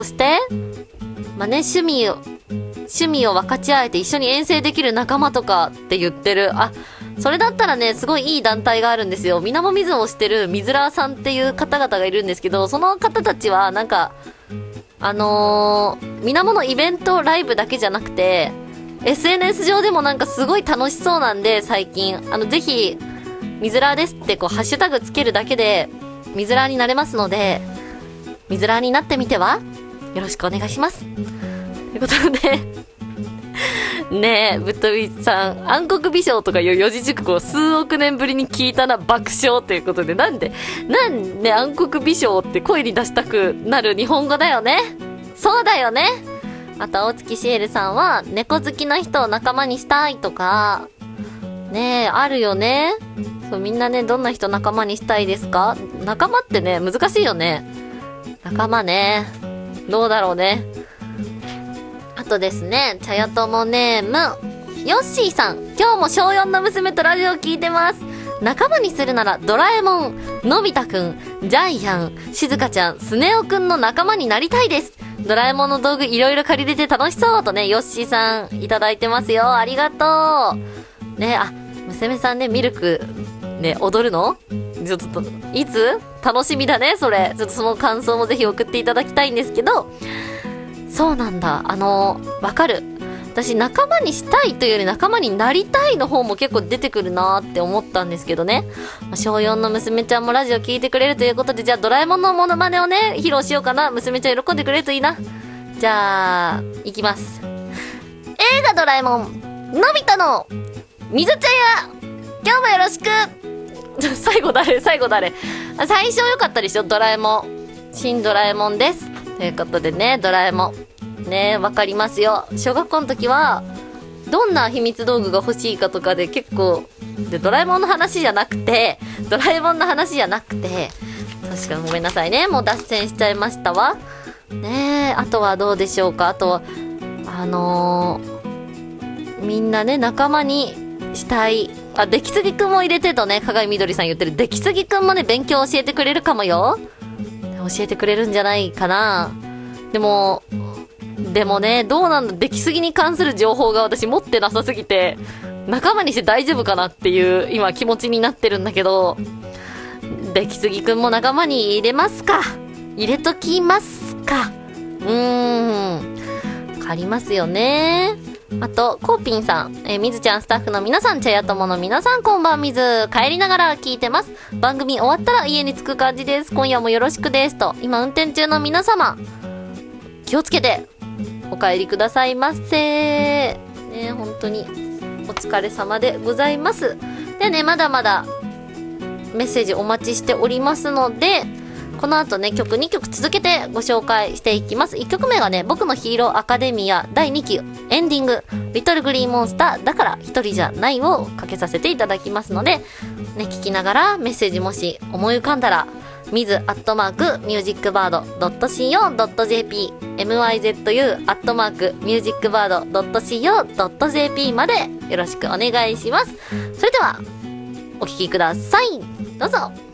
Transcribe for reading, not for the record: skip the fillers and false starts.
そして、まあね、趣味を分かち合えて一緒に遠征できる仲間とかって言ってる。あ、それだったらね、すごいいい団体があるんですよ。みなもみずをしてるみずらーさんっていう方々がいるんですけど、その方たちはなんか、みなものイベントライブだけじゃなくて、SNS 上でもなんかすごい楽しそうなんで、最近。ぜひ、みずらーですってこう、ハッシュタグつけるだけで、みずらーになれますので、みずらーになってみてはよろしくお願いします。ということで、ねえ、ぶっとびさん、暗黒美少とかいう四字熟語を数億年ぶりに聞いたな、爆笑ということで、なんで暗黒美少って声に出したくなる日本語だよね。そうだよね。あと、大月シエルさんは、猫好きな人を仲間にしたいとか、ねえ、あるよね。そう、みんなね、どんな人仲間にしたいですか？仲間ってね、難しいよね。仲間ね。どうだろうね。あとですね、茶屋友ネーム、ヨッシーさん。今日も小4の娘とラジオ聞いてます。仲間にするなら、ドラえもん、のび太くん、ジャイアン、しずかちゃん、スネ夫くんの仲間になりたいです。ドラえもんの道具いろいろ借りれて楽しそうとね、ヨッシーさんいただいてますよ。ありがとう。ね、あ、娘さんね、ミルク、ね、踊るの？ちょっと、いつ？楽しみだね、それ。ちょっとその感想もぜひ送っていただきたいんですけど、そうなんだ。わかる。私、仲間にしたいというより仲間になりたいの方も結構出てくるなーって思ったんですけどね。小4の娘ちゃんもラジオ聞いてくれるということで、じゃあドラえもんのモノマネをね、披露しようかな。娘ちゃん喜んでくれるといいな。じゃあ、いきます。映画ドラえもん、のび太の、水茶屋、今日もよろしく。最後誰最初良かったでしょ、ドラえもん。新ドラえもんです。ということでね、ドラえもん。ね、わかりますよ。小学校の時は、どんな秘密道具が欲しいかとかで結構、で、ドラえもんの話じゃなくて、確かにごめんなさいね。もう脱線しちゃいましたわ。ねえ、あとはどうでしょうか。あとは、みんなね、仲間にしたい。あ、出来すぎくんも入れてとね、鏡みどりさん言ってる。出来すぎくんもね、勉強教えてくれるかもよ。教えてくれるんじゃないかな。でもね、どうなんだ、出来すぎに関する情報が私持ってなさすぎて、仲間にして大丈夫かなっていう、今気持ちになってるんだけど、出来すぎくんも仲間に入れますか？入れときますか？わかりますよね。あと、コーピンさん、みずちゃんスタッフの皆さん、茶屋友の皆さん、こんばんみず。帰りながら聞いてます。番組終わったら家に着く感じです。今夜もよろしくです。と、今運転中の皆様、気をつけて、お帰りくださいませ。ね、本当に、お疲れ様でございます。でね、まだまだ、メッセージお待ちしておりますので、この後ね、曲2曲続けてご紹介していきます。1曲目がね、僕のヒーローアカデミア第2期エンディング、リトルグリーンモンスターだから一人じゃないをかけさせていただきますので、ね、聞きながらメッセージもし思い浮かんだら、miz@musicbird.co.jp mizu@musicbird.co.jp までよろしくお願いします。それでは、お聴きください。どうぞ。